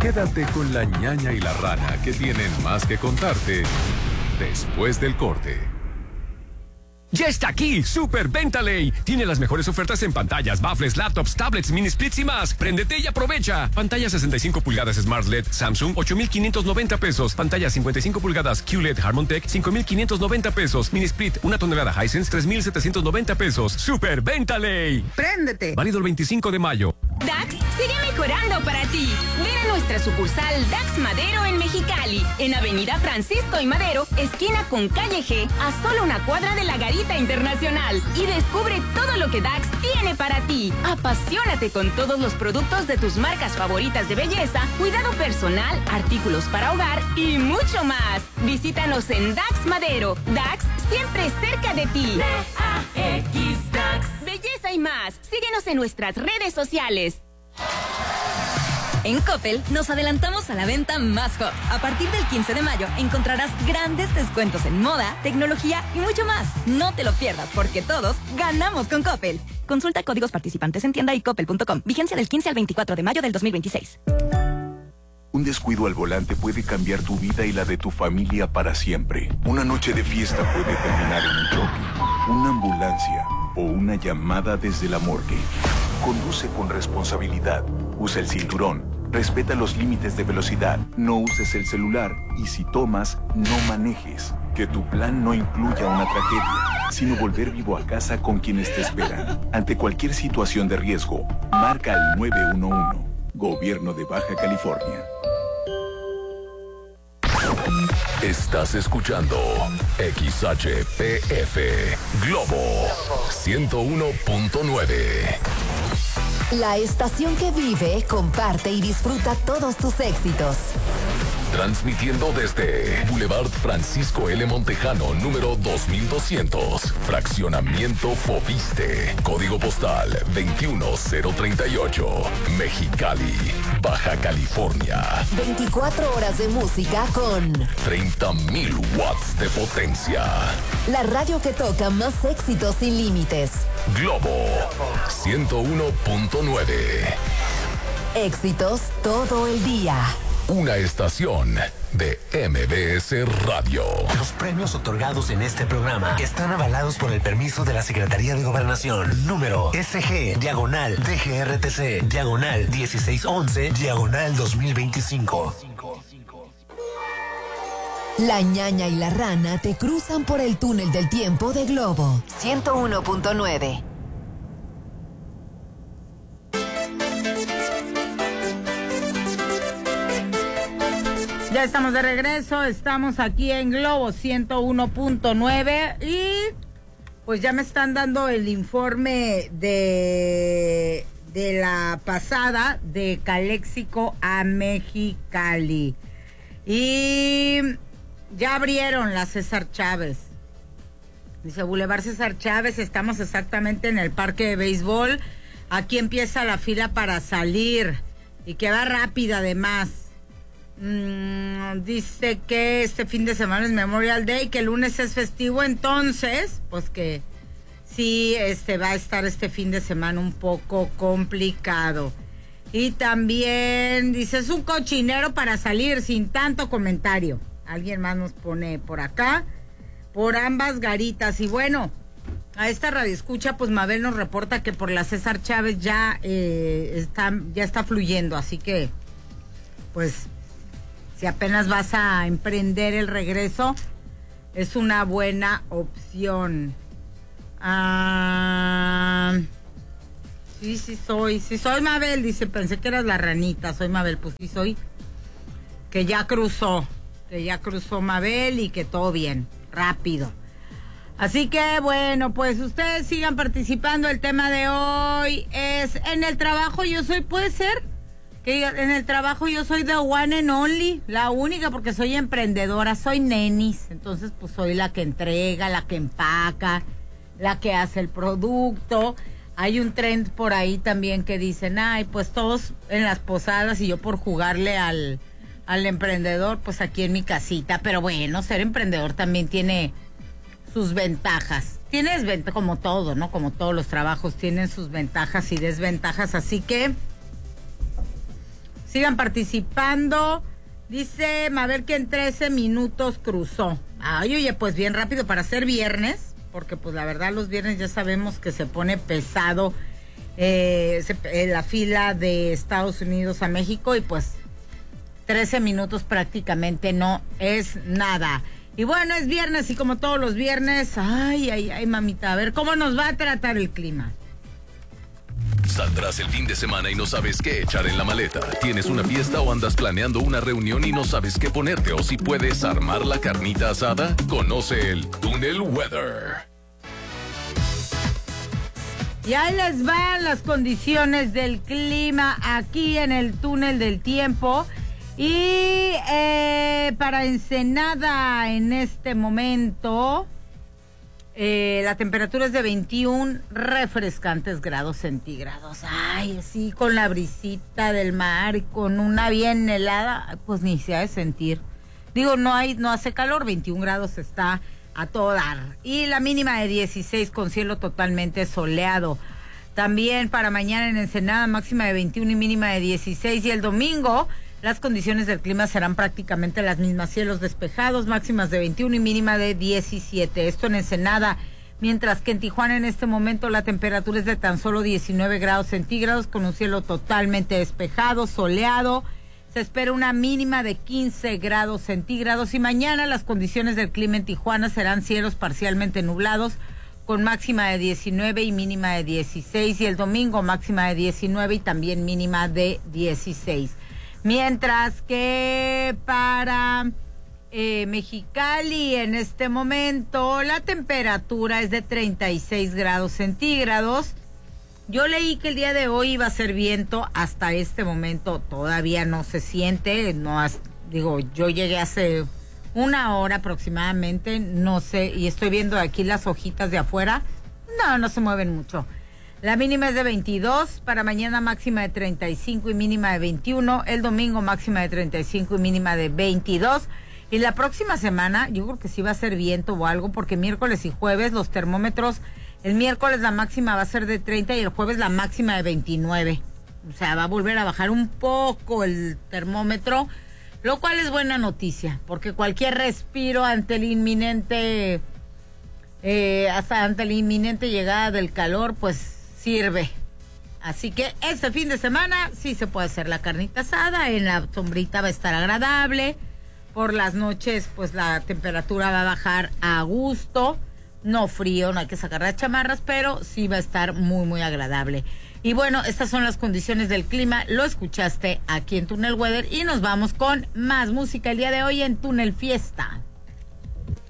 Quédate con la ñaña y la rana que tienen más que contarte después del corte. ¡Ya está aquí! ¡Super Venta Ley! Tiene las mejores ofertas en pantallas, baffles, laptops, tablets, mini splits y más. ¡Préndete y aprovecha! Pantalla 65 pulgadas Smart LED Samsung, 8,590 pesos. Pantalla 55 pulgadas QLED Harmontech, 5,590 pesos. Mini split, 1 tonelada Hisense, 3,790 pesos. ¡Super Venta Ley! ¡Préndete! Válido el 25 de mayo. DAX sigue mejorando para ti. Ven a nuestra sucursal DAX Madero en Mexicali, en Avenida Francisco y Madero, esquina con Calle G, a solo una cuadra de la Garita Internacional. Y descubre todo lo que DAX tiene para ti. Apasionate con todos los productos de tus marcas favoritas de belleza, cuidado personal, artículos para hogar y mucho más. Visítanos en DAX Madero. DAX siempre cerca de ti. DAX DAX. Belleza y más. Síguenos en nuestras redes sociales. En Coppel nos adelantamos a la venta más hot. A partir del 15 de mayo encontrarás grandes descuentos en moda, tecnología y mucho más. No te lo pierdas porque todos ganamos con Coppel. Consulta códigos participantes en tienda y coppel.com. Vigencia del 15 al 24 de mayo del 2026. Un descuido al volante puede cambiar tu vida y la de tu familia para siempre. Una noche de fiesta puede terminar en un choque, una ambulancia o una llamada desde la morgue. Conduce con responsabilidad. Usa el cinturón. Respeta los límites de velocidad. No uses el celular. Y si tomas, no manejes. Que tu plan no incluya una tragedia, sino volver vivo a casa con quienes te esperan. Ante cualquier situación de riesgo, marca al 911. Gobierno de Baja California. Estás escuchando XHPF Globo 101.9. La estación que vive, comparte y disfruta todos tus éxitos. Transmitiendo desde Boulevard Francisco L. Montejano, número 2200. Fraccionamiento Fobiste. Código postal 21038. Mexicali, Baja California. 24 horas de música con 30,000 watts de potencia. la radio que toca más éxitos sin límites. Globo 101.9. Éxitos todo el día. Una estación de MBS Radio. Los premios otorgados en este programa están avalados por el permiso de la Secretaría de Gobernación. Número SG/DGRTC/1611/2025. La ñaña y la rana te cruzan por el túnel del tiempo de Globo 101.9. Ya estamos de regreso, estamos aquí en Globo 101.9 y pues ya me están dando el informe de la pasada de Caléxico a Mexicali. Y ya abrieron la César Chávez. Dice Boulevard César Chávez, estamos exactamente en el parque de béisbol. Aquí empieza la fila para salir y que va rápida además. Dice que este fin de semana es Memorial Day, que el lunes es festivo, entonces, pues que sí, va a estar este fin de semana un poco complicado. Y también dice, es un cochinero para salir sin tanto comentario. Alguien más nos pone por acá, por ambas garitas. Y bueno, a esta radioescucha, pues Mabel nos reporta que por la César Chávez ya está fluyendo, así que, pues, si apenas vas a emprender el regreso, es una buena opción. Sí soy Mabel, dice, pensé que eras la ranita, soy Mabel, pues sí soy, que ya cruzó Mabel y que todo bien, rápido. Así que bueno, pues ustedes sigan participando. El tema de hoy es, en el trabajo yo soy, puede ser que en el trabajo yo soy the one and only, la única, porque soy emprendedora, soy nenis, entonces pues soy la que entrega, la que empaca, la que hace el producto. Hay un trend por ahí también que dicen, ay, pues todos en las posadas y yo por jugarle al emprendedor, pues aquí en mi casita. Pero bueno, ser emprendedor también tiene sus ventajas. Tiene desventajas, como todo, ¿no? Como todos los trabajos tienen sus ventajas y desventajas, así que Sigan participando. Dice Mabel que en 13 minutos cruzó. Ay, oye, pues bien rápido para ser viernes, porque pues la verdad los viernes ya sabemos que se pone pesado la fila de Estados Unidos a México, y pues 13 minutos prácticamente no es nada. Y bueno, es viernes y como todos los viernes, ay, mamita, a ver cómo nos va a tratar el clima. Saldrás el fin de semana y no sabes qué echar en la maleta. ¿Tienes una fiesta o andas planeando una reunión y no sabes qué ponerte o si puedes armar la carnita asada? Conoce el Túnel Weather. Y ahí les van las condiciones del clima aquí en el Túnel del Tiempo. Y para Ensenada en este momento la temperatura es de 21 refrescantes grados centígrados. Ay, así con la brisita del mar y con una bien helada, pues ni se ha de sentir. Digo, no hace calor, 21 grados está a todo dar. Y la mínima de 16 con cielo totalmente soleado. También para mañana en Ensenada, máxima de 21 y mínima de 16. Y el domingo las condiciones del clima serán prácticamente las mismas. Cielos despejados, máximas de 21 y mínima de 17. Esto en Ensenada. Mientras que en Tijuana en este momento la temperatura es de tan solo 19 grados centígrados con un cielo totalmente despejado, soleado. Se espera una mínima de 15 grados centígrados. Y mañana las condiciones del clima en Tijuana serán cielos parcialmente nublados con máxima de 19 y mínima de 16. Y el domingo máxima de 19 y también mínima de 16. Mientras que para Mexicali en este momento la temperatura es de 36 grados centígrados. Yo leí que el día de hoy iba a ser viento. Hasta este momento todavía no se siente. Yo llegué hace una hora aproximadamente, no sé, y estoy viendo aquí las hojitas de afuera. No se mueven mucho. La mínima es de 22, para mañana máxima de 35 y mínima de 21, el domingo máxima de 35 y mínima de 22. Y la próxima semana, yo creo que sí va a ser viento o algo, porque miércoles y jueves los termómetros, el miércoles la máxima va a ser de 30 y el jueves la máxima de 29. O sea, va a volver a bajar un poco el termómetro, lo cual es buena noticia, porque cualquier respiro ante la inminente llegada del calor, pues sirve. Así que este fin de semana sí se puede hacer la carnita asada, en la sombrita va a estar agradable, por las noches pues la temperatura va a bajar a gusto, no frío, no hay que sacar las chamarras, pero sí va a estar muy muy agradable. Y bueno, estas son las condiciones del clima, lo escuchaste aquí en Túnel Weather y nos vamos con más música el día de hoy en Túnel Fiesta.